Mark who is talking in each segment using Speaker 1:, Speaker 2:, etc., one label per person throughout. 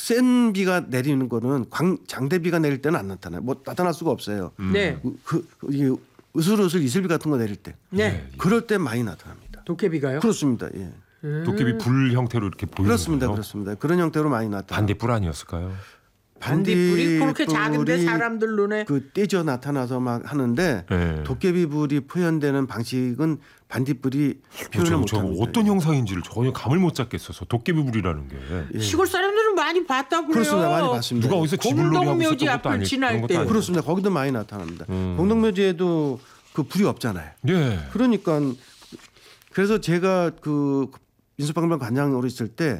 Speaker 1: 센 비가 내리는 거는 장대비가 내릴 때는 안 나타나요. 뭐 나타날 수가 없어요.
Speaker 2: 네.
Speaker 1: 이게 으슬으슬 이슬비 같은 거 내릴 때.
Speaker 2: 네.
Speaker 1: 그럴 때 많이 나타납니다.
Speaker 2: 도깨비가요?
Speaker 1: 그렇습니다. 예.
Speaker 3: 도깨비 불 형태로 이렇게 보이는
Speaker 1: 그렇습니다.
Speaker 3: 거예요?
Speaker 1: 그렇습니다. 그런 형태로 많이 나타나.
Speaker 3: 반딧불 아니었을까요?
Speaker 2: 반딧불이 그렇게 작은데 사람들 눈에
Speaker 1: 떼져 나타나서 막 하는데
Speaker 3: 네.
Speaker 1: 도깨비불이 표현되는 방식은 반딧불이 표현을 못합니다.
Speaker 3: 어떤 형상인지를 전혀 감을 못 잡겠어서 도깨비불이라는 게.
Speaker 1: 예.
Speaker 2: 시골 사람들은 많이 봤다고 그래요.
Speaker 1: 그렇습니다. 많이 봤습니다.
Speaker 3: 누가 어디서 지불놀이 하고 있었던
Speaker 2: 공동묘지
Speaker 3: 것도
Speaker 2: 앞을
Speaker 3: 아니고
Speaker 2: 지날 때.
Speaker 1: 그렇습니다. 거기도 많이 나타납니다. 공동묘지에도 그 불이 없잖아요.
Speaker 3: 예.
Speaker 1: 그러니까 그래서 제가 그 민속박물관 관장으로 있을 때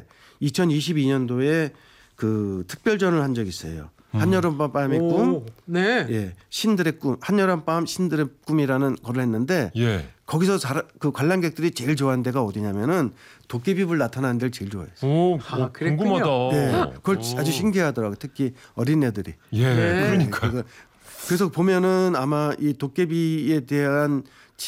Speaker 1: 2022년도에 그 특별전을 한 적이 있어요. 한여름밤의 꿈,
Speaker 2: 네.
Speaker 1: 예, 신들의 꿈, 한여름밤 신들의 꿈이라는 걸 했는데
Speaker 3: 예.
Speaker 1: 거기서 그 관람객들이 제일 좋아하는 데가 어디냐면은 도깨비불 나타나는 데를 제일 좋아했어요.
Speaker 3: 오,
Speaker 2: 그랬군요.
Speaker 3: 궁금하다.
Speaker 1: 예, 그걸 아주 신기하더라고요. 특히 어린애들이.
Speaker 3: 예,
Speaker 2: 네.
Speaker 3: 그러니까.
Speaker 1: 그래서 보면은 아마 이 도깨비에 대한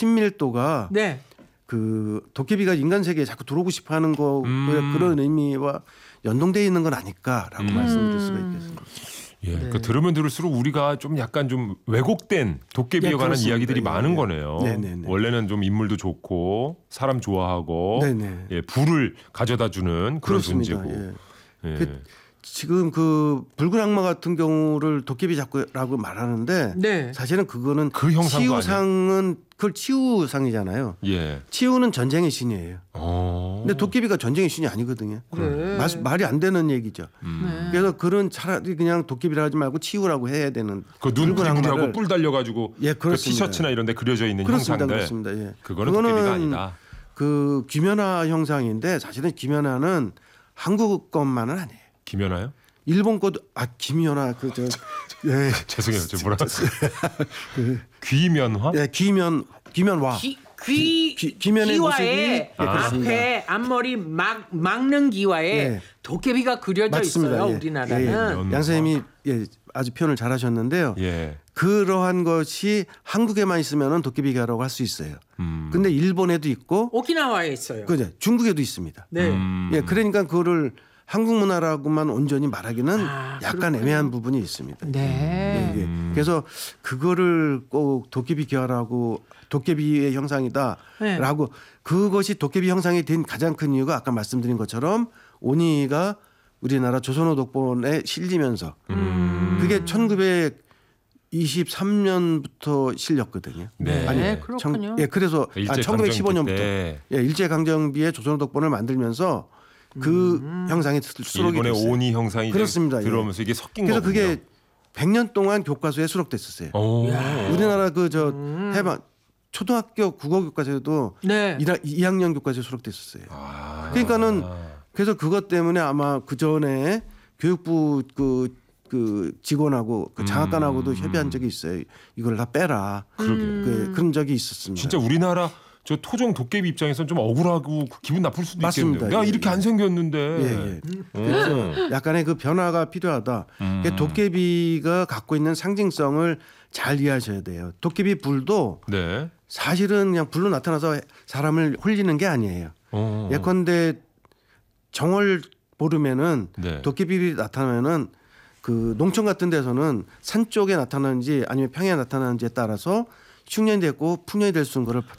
Speaker 1: 친밀도가
Speaker 2: 네.
Speaker 1: 그 도깨비가 인간 세계에 자꾸 들어오고 싶어하는 거 그런 의미와 연동되어 있는 건 아닐까라고 말씀드릴 수가 있겠습니다.
Speaker 3: 예, 그러니까 들으면 들을수록 우리가 좀 약간 좀 왜곡된 도깨비에
Speaker 1: 예,
Speaker 3: 관한
Speaker 1: 그렇습니다.
Speaker 3: 이야기들이
Speaker 1: 예,
Speaker 3: 많은
Speaker 1: 예.
Speaker 3: 거네요.
Speaker 1: 네네네.
Speaker 3: 원래는 좀 인물도 좋고 사람 좋아하고
Speaker 1: 네네.
Speaker 3: 예, 불을 가져다주는 그런
Speaker 1: 그렇습니다.
Speaker 3: 존재고.
Speaker 1: 예.
Speaker 3: 예.
Speaker 1: 지금 그 붉은 악마 같은 경우를 도깨비 잡고라고 말하는데
Speaker 2: 네.
Speaker 1: 사실은 그거는
Speaker 3: 그 형상도
Speaker 1: 치유상은 그걸 치유상이잖아요.
Speaker 3: 예.
Speaker 1: 치유는 전쟁의 신이에요.
Speaker 3: 어.
Speaker 1: 근데 도깨비가 전쟁의 신이 아니거든요.
Speaker 2: 네.
Speaker 1: 말이 안 되는 얘기죠.
Speaker 2: 네.
Speaker 1: 그래서 그런 차라리 그냥 도깨비라 하지 말고 치유라고 해야 되는.
Speaker 3: 그눈
Speaker 1: 붉은
Speaker 3: 부리부리하고
Speaker 1: 악마를
Speaker 3: 뿔 달려가지고
Speaker 1: 예,
Speaker 3: 그
Speaker 1: 그렇습니다.
Speaker 3: 티셔츠나 이런 데 그려져 있는
Speaker 1: 그렇습니다.
Speaker 3: 형상들.
Speaker 1: 그렇습니다. 예.
Speaker 3: 그거는 도깨비가 아니다.
Speaker 1: 그 귀면화 형상인데 사실은 귀면화는 한국 것만은 아니에요.
Speaker 3: 김연아요?
Speaker 1: 일본 것도 귀면화 그저 예.
Speaker 3: 죄송해요. 저 뭐라 귀면화?
Speaker 1: 예, 귀면화. 귀면의 모습이
Speaker 2: 기와에
Speaker 1: 그렇습니다.
Speaker 2: 앞에 앞머리 막는 기와에
Speaker 1: 예.
Speaker 2: 도깨비가 그려져
Speaker 1: 맞습니다.
Speaker 2: 있어요.
Speaker 1: 예.
Speaker 2: 우리나라는.
Speaker 1: 양 선생님이 아주 표현을 잘하셨는데요.
Speaker 3: 예.
Speaker 1: 그러한 것이 한국에만 있으면은 도깨비가라고 할 수 있어요. 근데 일본에도 있고,
Speaker 2: 오키나와에 있어요.
Speaker 1: 그죠? 중국에도 있습니다.
Speaker 2: 네.
Speaker 1: 예, 그러니까 그거를 한국 문화라고만 온전히 말하기는 약간
Speaker 2: 그렇군요.
Speaker 1: 애매한 부분이 있습니다.
Speaker 2: 네.
Speaker 1: 예, 예. 그래서 그거를 꼭 도깨비 기화라고 도깨비의 형상이다라고 그것이 도깨비 형상이 된 가장 큰 이유가 아까 말씀드린 것처럼 오니가 우리나라 조선어 독본에 실리면서 그게 1923년부터 실렸거든요.
Speaker 3: 네.
Speaker 2: 네, 그렇군요.
Speaker 1: 그래서
Speaker 3: 일제
Speaker 1: 1915년부터
Speaker 3: 때.
Speaker 1: 일제 강점기에 조선어 독본을 만들면서 그 형상이 수록이
Speaker 3: 일본의
Speaker 1: 됐어요.
Speaker 3: 오니 형상이
Speaker 1: 그렇습니다.
Speaker 3: 들어오면서 이게 섞인
Speaker 1: 그래서
Speaker 3: 거군요.
Speaker 1: 그게 100년 동안 교과서에 수록됐었어요.
Speaker 3: 오.
Speaker 1: 우리나라 해방 초등학교 국어 교과서에도
Speaker 2: 네.
Speaker 1: 2학년 교과서에 수록됐었어요.
Speaker 3: 아.
Speaker 1: 그러니까는 그래서 그것 때문에 아마 그 전에 교육부 그 직원하고 그 장학관하고도 협의한 적이 있어요. 이걸 다 빼라. 그런 적이 있었습니다.
Speaker 3: 진짜 우리나라 저 토종 도깨비 입장에서는 좀 억울하고 기분 나쁠 수도
Speaker 1: 맞습니다.
Speaker 3: 있겠네요. 야, 이렇게 안 생겼는데.
Speaker 1: 예. 그래서 약간의 그 변화가 필요하다. 도깨비가 갖고 있는 상징성을 잘 이해하셔야 돼요. 도깨비 불도
Speaker 3: 네.
Speaker 1: 사실은 그냥 불로 나타나서 사람을 홀리는 게 아니에요. 예컨대 정월 보름에는
Speaker 3: 네.
Speaker 1: 도깨비가 나타나면은 그 농촌 같은 데서는 산 쪽에 나타나는지 아니면 평야에 나타나는지에 따라서 흉년이 됐고 풍년이 될 수 있는 거를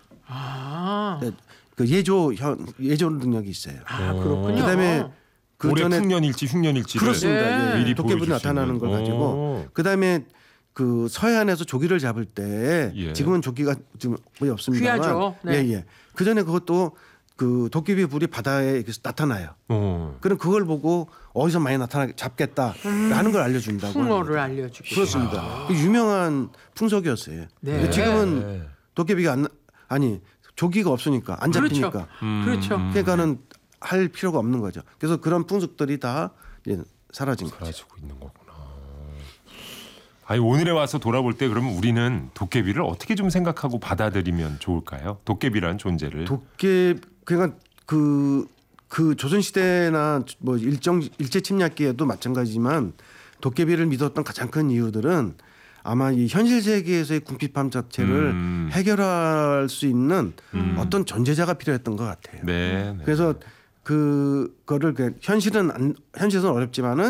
Speaker 1: 그 예조 능력이 있어요.
Speaker 2: 그렇군요.
Speaker 1: 그다음에 그
Speaker 3: 올해
Speaker 1: 전에
Speaker 3: 풍년일지 흉년일지를
Speaker 1: 그렇습니다.
Speaker 2: 네.
Speaker 1: 예. 도깨비 나타나는 걸 가지고 그다음에 그 서해안에서 조기를 잡을 때
Speaker 3: 예.
Speaker 1: 지금은 조기가 지금 거의 없습니다만
Speaker 2: 귀하죠. 네.
Speaker 1: 예. 그 전에 그것도 그 도깨비 불이 바다에 나타나요. 그럼 그걸 보고 어디서 많이 잡겠다라는 걸 알려준다고.
Speaker 2: 풍어를 알려주고.
Speaker 1: 그렇습니다. 그 유명한 풍속이었어요.
Speaker 2: 네.
Speaker 1: 근데 지금은 도깨비가 조기가 없으니까 안 잡히니까.
Speaker 2: 그렇죠.
Speaker 1: 그러니까는 할 필요가 없는 거죠. 그래서 그런 풍속들이 다 사라진 거죠.
Speaker 3: 사라지고 있는 거구나. 아니 오늘에 와서 돌아볼 때 그러면 우리는 도깨비를 어떻게 좀 생각하고 받아들이면 좋을까요? 도깨비라는 존재를.
Speaker 1: 그러니까 그 조선 시대나 뭐 일제 침략기에도 마찬가지지만 도깨비를 믿었던 가장 큰 이유들은 아마 이 현실 세계에서의 궁핍함 자체를 해결할 수 있는 어떤 존재자가 필요했던 것 같아요.
Speaker 3: 네.
Speaker 1: 그래서 그거를 현실은 어렵지만은